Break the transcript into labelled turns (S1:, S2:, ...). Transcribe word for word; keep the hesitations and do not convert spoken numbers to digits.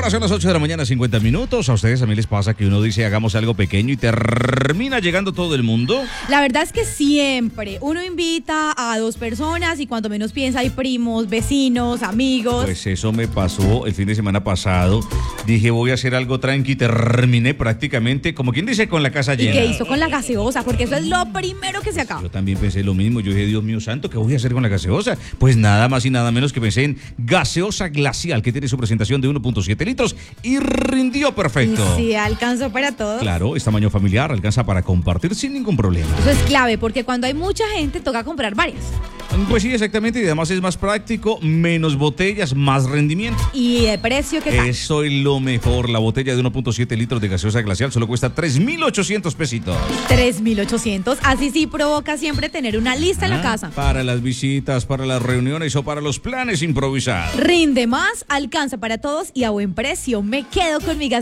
S1: Ahora son las ocho de la mañana, cincuenta minutos. ¿A ustedes también les pasa que uno dice hagamos algo pequeño y termina llegando todo el mundo?
S2: La verdad es que siempre uno invita a dos personas y cuando menos piensa hay primos, vecinos, amigos.
S1: Pues eso me pasó el fin de semana pasado. Dije voy a hacer algo tranqui, terminé prácticamente, como quien dice, con la casa llena.
S2: ¿Y qué hizo con la gaseosa? Porque eso es lo primero que se acaba.
S1: Yo también pensé lo mismo. Yo dije, Dios mío santo, ¿qué voy a hacer con la gaseosa? Pues nada más y nada menos que pensé en gaseosa glacial, que tiene su presentación de uno punto siete litros y rindió perfecto.
S2: Y sí, alcanzó para todos.
S1: Claro, es tamaño familiar, alcanza para compartir sin ningún problema.
S2: Eso es clave, porque cuando hay mucha gente toca comprar varias.
S1: Pues sí, exactamente, y además es más práctico, menos botellas, más rendimiento.
S2: ¿Y de precio qué tal?
S1: Eso es lo mejor. La botella de uno punto siete litros de gaseosa glacial solo cuesta tres mil ochocientos pesitos.
S2: tres mil ochocientos, así sí provoca siempre tener una lista ah, en la casa.
S1: Para las visitas, para las reuniones o para los planes improvisados.
S2: Rinde más, alcanza para todos y a buen precio. Me quedo con mi gaseosa.